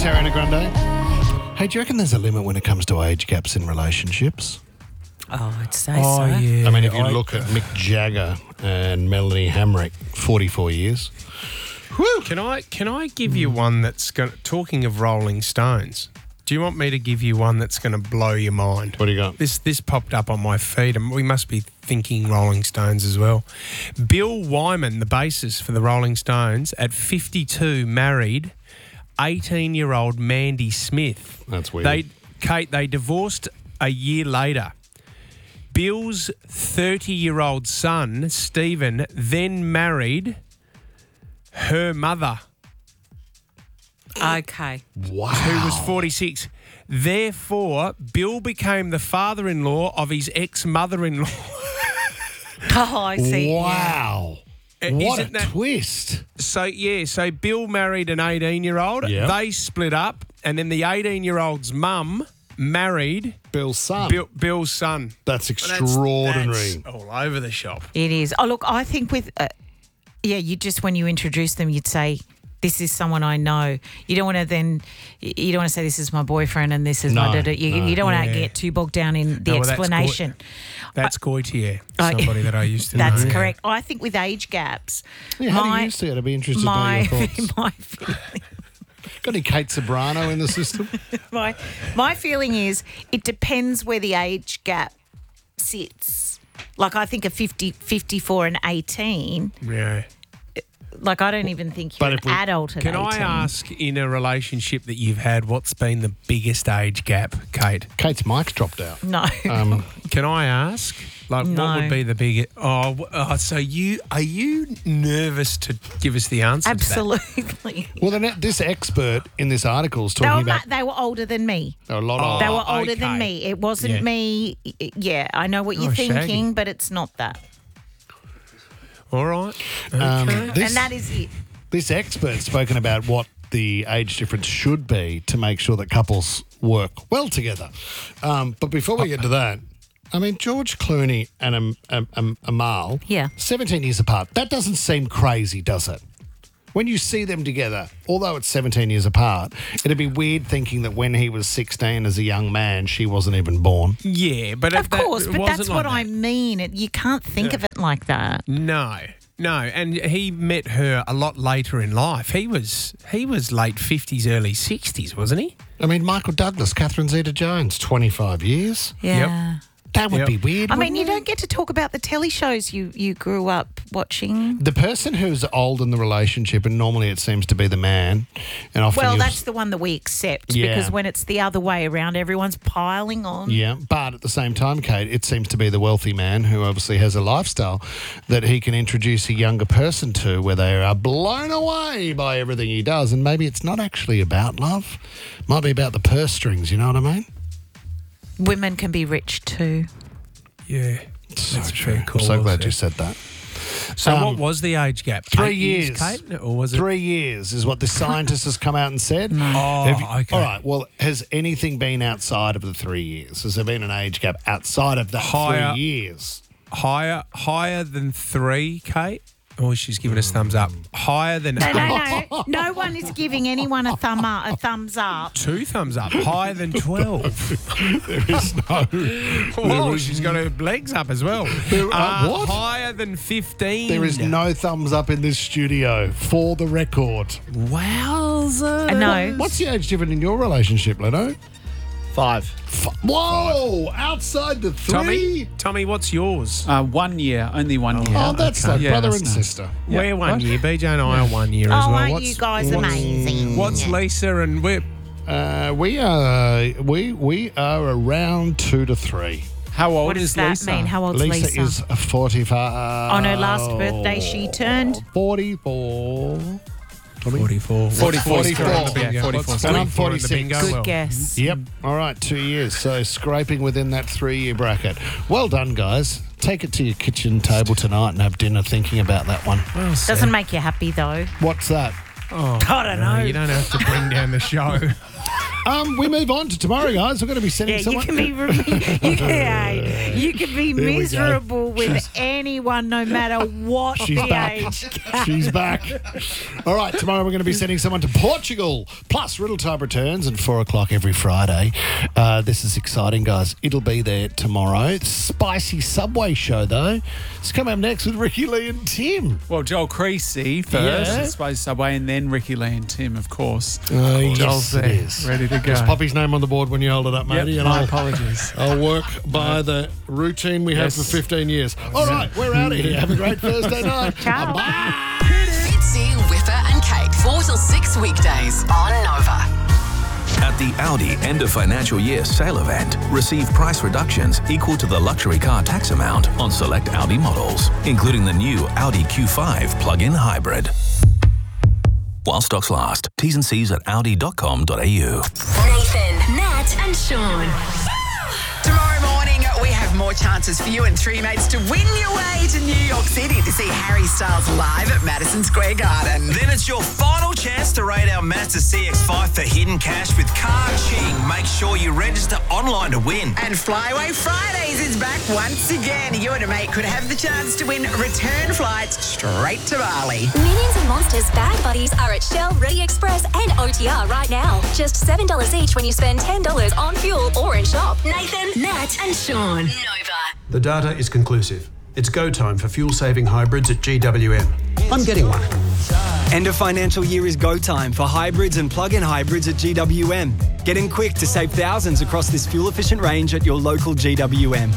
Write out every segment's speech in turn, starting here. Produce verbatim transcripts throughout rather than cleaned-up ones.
Thanks, Ariana Grande. Hey, do you reckon there's a limit when it comes to age gaps in relationships? Oh, I'd say Oh, so. yeah. I mean, if you I- look at Mick Jagger and Melanie Hamrick, forty-four years. Whew. Can I can I give you one that's going? Talking of Rolling Stones, do you want me to give you one that's going to blow your mind? What do you got? This this popped up on my feed, and we must be thinking Rolling Stones as well. Bill Wyman, the bassist for the Rolling Stones, at fifty-two, married eighteen-year-old Mandy Smith. That's weird. They, Kate, they divorced a year later. Bill's thirty-year-old son, Stephen, then married her mother, Okay. Wow. who was forty-six. Therefore, Bill became the father-in-law of his ex-mother-in-law. Oh, I see. Yeah. Wow. Uh, What a isn't that- twist. So, yeah, so Bill married an eighteen-year-old. Yeah. They split up, and then the eighteen-year-old's mum married Bill's son. Bill, Bill's son. That's That's- extraordinary. that's all over the shop. It is. Oh, look, I think with, uh, yeah, you just, when you introduce them, you'd say, this is someone I know. You don't want to then, you don't want to say this is my boyfriend and this is No, my da-da. You, no. you don't want to Yeah. get too bogged down in the No, well, that's explanation. That's Goitier, I- somebody that I used to know. That's yeah. correct. I think with age gaps, Yeah, how do my, you see it? I'd be interested my, to know your thoughts. my feeling Got any Kate Sobrano in the system? my my feeling is it depends where the age gap sits. Like I think a fifty, fifty-four and eighteen, Yeah. like I don't even think But you're an if we- adult at Can eighteen. I ask, in a relationship that you've had, what's been the biggest age gap, Kate? Kate's mic's dropped out. No. Um, Can I ask, like, what No. would be the biggest? Oh, w- oh, so you are you nervous to give us the answer? To Absolutely. well, then this expert in this article is They talking were, about ma- they were older than me. a lot Oh, of. They were older okay. than me. It wasn't Yeah. me. Yeah, I know what you're Oh, thinking, Shaggy. but it's not that. that? All right. Okay. Um, this, and that is it. this expert's spoken about what the age difference should be to make sure that couples work well together. Um, but before we get to that, I mean, George Clooney and um, um, um, Amal, Yeah. seventeen years apart. That doesn't seem crazy, does it? When you see them together, although it's seventeen years apart, it'd be weird thinking that when he was sixteen as a young man, she wasn't even born. Yeah, but Of that- course, it but wasn't that's like what that. I mean. It, you can't think of it like that. No, no, and he met her a lot later in life. He was he was late fifties, early sixties, wasn't he? I mean, Michael Douglas, Catherine Zeta-Jones, twenty-five years. Yeah. That would Yep. be weird. I mean, wouldn't you it? don't get to talk about the telly shows you, you grew up watching. The person who's old in the relationship, and normally it seems to be the man, and often Well, you'll- that's the one that we accept Yeah. because when it's the other way around, everyone's piling on. yeah. But at the same time, Kate, it seems to be the wealthy man who obviously has a lifestyle that he can introduce a younger person to, where they are blown away by everything he does, and maybe it's not actually about love, might be about the purse strings. You know what I mean? Women can be rich too. Yeah, So that's true. very cool. I'm so glad also. you said that. So, Um, what was the age gap? Three Eight years. Kate, or was it? Three years is what the scientist has come out and said. Oh, Have you- okay. All right. Well, has anything been outside of the three years? Has there been an age gap outside of that Higher. three years? Higher, higher than three, Kate. Oh, she's giving us thumbs up. Higher than No, eight. no, no. No one is giving anyone a thumb up, a thumbs up. Two thumbs up. Higher than twelve. There is no. Whoa, she's got her legs up as well. There- uh, Uh, what? Higher than fifteen. There is no thumbs up in this studio for the record. Wowza. Uh, no. What's the age difference in your relationship, Leno? Five. F- Whoa! Outside the three. Tommy, Tommy, what's yours? Uh, one year, only one year. Oh, that's Okay. like Yeah, brother that's and nice. sister. We're Yeah. one What? year. B J and I are one year Oh, as well. aren't what's, you guys what's- amazing? What's Lisa and we're Uh, we are we we are around two to three. How old What does is that Lisa? mean? How old's Lisa, Lisa? is forty-five. Oh, no, last birthday she turned? forty-four. Tommy? forty-four. forty-four. What's forty-four. scoring the bingo? Yeah, What's forty-four. scoring And I'm for in the forty-six. bingo? Good Well, guess. Yep. All right, two years. So scraping within that three-year bracket. Well done, guys. Take it to your kitchen table tonight and have dinner thinking about that one. well said. Doesn't make you happy though. What's that? Oh, I don't no, know. You don't have to bring down the show. Um, we move on to tomorrow, guys. We're going to be sending Yeah, someone. you can be rem- you can, you can be There we go. miserable with anyone, no matter what She's the back. age. She's back. All right, tomorrow we're going to be sending someone to Portugal. Plus, Riddle Time returns at four o'clock every Friday. Uh, this is exciting, guys. It'll be there tomorrow. Spicy Subway show, though. It's coming up next with Ricky Lee and Tim. Well, Joel Creasy first, Yeah. I suppose Subway, and then Ricky Lee and Tim, of course. Oh, yes, Joel's it there, is. ready to go. There's Poppy's name on the board when you hold it up, Yep, matey. and my I'll, apologies. I'll work by the routine we have Yes. for fifteen years. All right, we're out of here. Have a great Thursday night. Ciao. Bye. Fitzy, Whipper and Kate, four till six weekdays on Nova. At the Audi end of financial year sale event, receive price reductions equal to the luxury car tax amount on select Audi models, including the new Audi Q five plug-in hybrid. While stocks last. T's and C's at audi dot com dot a u. Nathan, Nat and Sean. Tomorrow morning, we have more chances for you and three mates to win your way to New York City to see Harry Styles live at Madison Square Garden. Then it's your final chance to rate our Mazda C X five for hidden cash with Car Ching. Make sure you register online to win. And Flyaway Fridays is back once again. You and a mate could have the chance to win return flights straight to Bali. Minions and Monsters Bag Buddies are at Shell, Ready Express and O T R right now. Just seven dollars each when you spend ten dollars on fuel or in shop. Nathan, Nat and Sean. Nova. The data is conclusive. It's go time for fuel-saving hybrids at G W M. I'm getting one. End of financial year is go time for hybrids and plug-in hybrids at G W M. Get in quick to save thousands across this fuel-efficient range at your local G W M.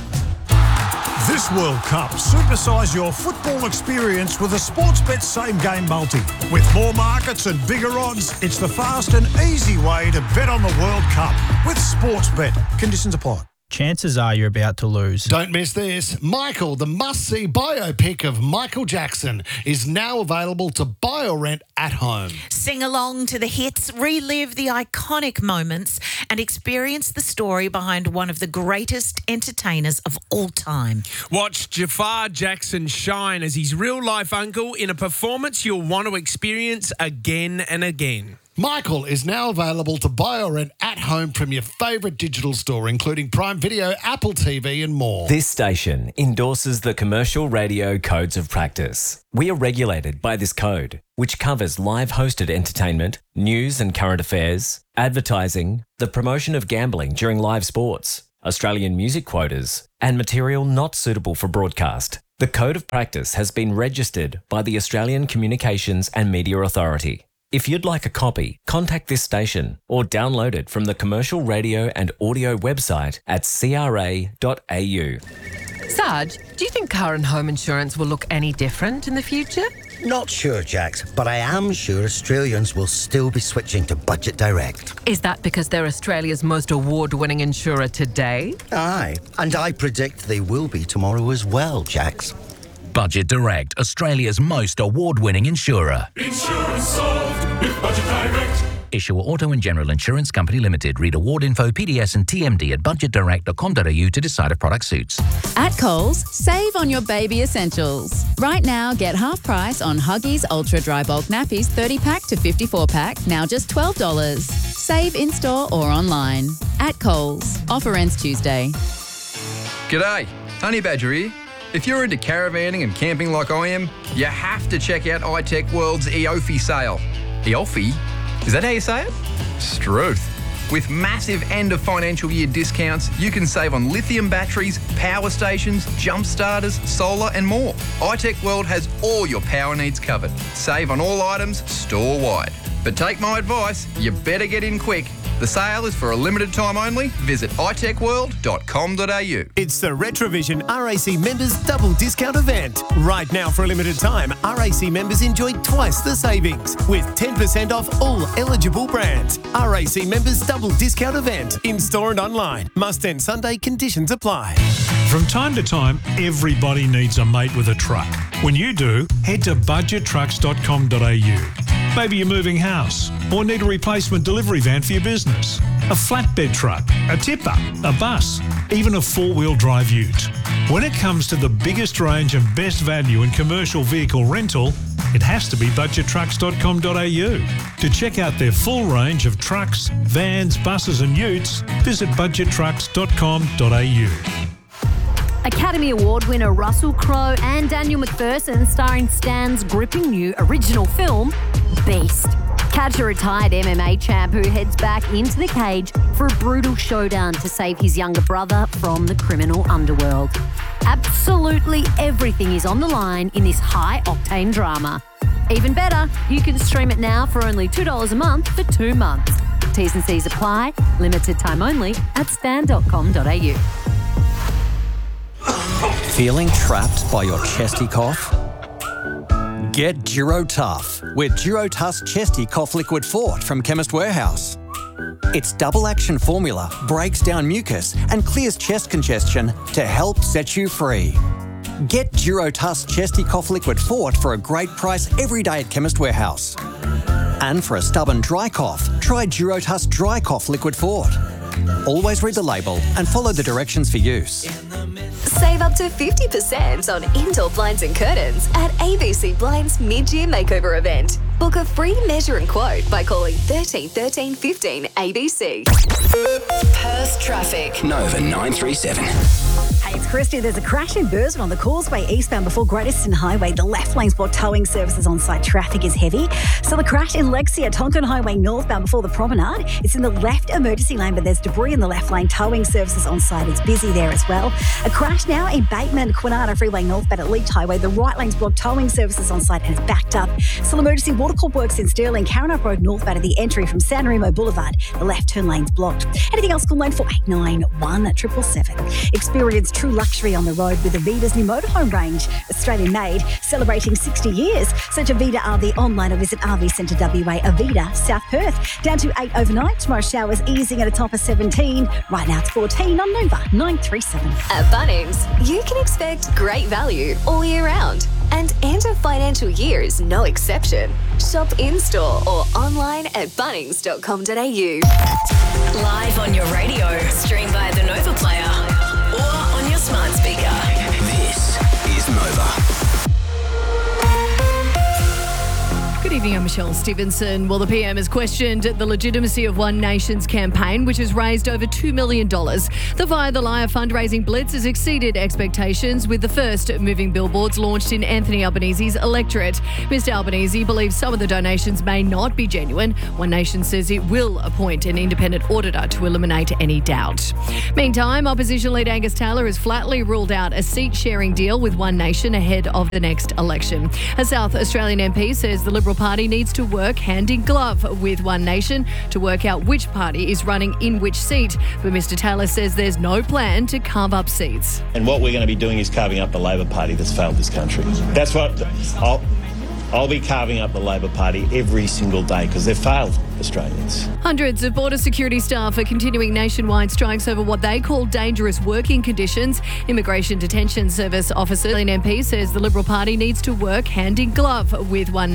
This World Cup, supersize your football experience with a Sportsbet same-game multi. With more markets and bigger odds, it's the fast and easy way to bet on the World Cup with Sportsbet. Conditions apply. Chances are you're about to lose. Don't miss this. Michael, the must-see biopic of Michael Jackson, is now available to buy or rent at home. Sing along to the hits, relive the iconic moments, and experience the story behind one of the greatest entertainers of all time. Watch Jafar Jackson shine as his real-life uncle in a performance you'll want to experience again and again. Michael is now available to buy or rent at home from your favourite digital store, including Prime Video, Apple T V and more. This station endorses the Commercial Radio Codes of Practice. We are regulated by this code, which covers live hosted entertainment, news and current affairs, advertising, the promotion of gambling during live sports, Australian music quotas, and material not suitable for broadcast. The Code of Practice has been registered by the Australian Communications and Media Authority. If you'd like a copy, contact this station or download it from the Commercial Radio and Audio website at c r a dot a u. Sarge, do you think car and home insurance will look any different in the future? Not sure, Jax, but I am sure Australians will still be switching to Budget Direct. Is that because they're Australia's most award-winning insurer today? Aye, and I predict they will be tomorrow as well, Jax. Budget Direct, Australia's most award-winning insurer. Insurance solved with Budget Direct. Issuer Auto and General Insurance Company Limited. Read award info, P D S and T M D at budget direct dot com dot a u to decide if product suits. At Coles, save on your baby essentials. Right now, get half price on Huggies Ultra Dry Bulk Nappies thirty pack to fifty-four pack, now just twelve dollars. Save in-store or online. At Coles. Offer ends Tuesday. G'day, Honey Badger here. If you're into caravanning and camping like I am, you have to check out iTech World's Eofi sale. Eofi? Is that how you say it? Struth. With massive end of financial year discounts, you can save on lithium batteries, power stations, jump starters, solar and more. iTech World has all your power needs covered. Save on all items store-wide. But take my advice, you better get in quick. The sale is for a limited time only. Visit i tech world dot com dot a u. It's the Retrovision R A C members double discount event. Right now for a limited time, R A C members enjoy twice the savings with ten percent off all eligible brands. R A C members double discount event in store and online. Must end Sunday, conditions apply. From time to time, everybody needs a mate with a truck. When you do, head to budget trucks dot com dot a u. Maybe you're moving house or need a replacement delivery van for your business, a flatbed truck, a tipper, a bus, even a four-wheel drive ute. When it comes to the biggest range and best value in commercial vehicle rental, it has to be budget trucks dot com dot a u. To check out their full range of trucks, vans, buses and utes, visit budget trucks dot com dot a u. Academy Award winner Russell Crowe and Daniel McPherson starring Stan's gripping new original film, Beast. Catch a retired M M A champ who heads back into the cage for a brutal showdown to save his younger brother from the criminal underworld. Absolutely everything is on the line in this high-octane drama. Even better, you can stream it now for only two dollars a month for two months. T's and C's apply, limited time only at stan dot com dot a u. Feeling trapped by your chesty cough? Get Durotough with Durotuss Chesty Cough Liquid Fort from Chemist Warehouse. Its double-action formula breaks down mucus and clears chest congestion to help set you free. Get Durotuss Chesty Cough Liquid Fort for a great price every day at Chemist Warehouse. And for a stubborn dry cough, try Durotuss Dry Cough Liquid Fort. Always read the label and follow the directions for use. Save up to fifty percent on indoor blinds and curtains at A B C Blinds mid-year makeover event. Book a free measure and quote by calling thirteen thirteen fifteen A B C. Perth traffic. Nova nine three seven. Hey, it's Christy. There's a crash in Burswood on the Causeway eastbound before Great Eastern Highway. The left lane's blocked. Towing services on site. Traffic is heavy. So the crash in Lexia, Tonkin Highway northbound before the Promenade. It's in the left emergency lane, but there's debris in the left lane. Towing services on site. It's busy there as well. A crash now in Bateman, Kwinana Freeway northbound at Leach Highway. The right lane's blocked. Towing services on site and it's backed up. Still emergency water core works in Stirling. Carrinup Road northbound at the entry from San Remo Boulevard. The left turn lane's blocked. Anything else, call nine four eight nine one seven seven seven. Experience true luxury on the road with Avida's new motorhome range. Australian made, celebrating sixty years. Search Avida R V online or visit R V Centre W A, Avida, South Perth. Down to eight overnight. Tomorrow showers easing at a top of seventeen. Right now it's fourteen on Nova nine three seven. At Bunnings, you can expect great value all year round. And end of financial year is no exception. Shop in-store or online at bunnings dot com dot a u. Live on your radio, stream via the Nova Player or on your smart speaker. This is Nova. Good evening, I'm Michelle Stevenson. Well, the P M has questioned the legitimacy of One Nation's campaign, which has raised over two million dollars. The Via the Liar fundraising blitz has exceeded expectations, with the first moving billboards launched in Anthony Albanese's electorate. Mister Albanese believes some of the donations may not be genuine. One Nation says it will appoint an independent auditor to eliminate any doubt. Meantime, opposition leader Angus Taylor has flatly ruled out a seat-sharing deal with One Nation ahead of the next election. A South Australian M P says the Liberal Party needs to work hand in glove with One Nation to work out which party is running in which seat. But Mister Taylor says there's no plan to carve up seats. And what we're going to be doing is carving up the Labor Party that's failed this country. That's what I'll, I'll be carving up the Labor Party every single day because they've failed Australians. Hundreds of border security staff are continuing nationwide strikes over what they call dangerous working conditions. Immigration Detention Service officer, an M P, says the Liberal Party needs to work hand in glove with One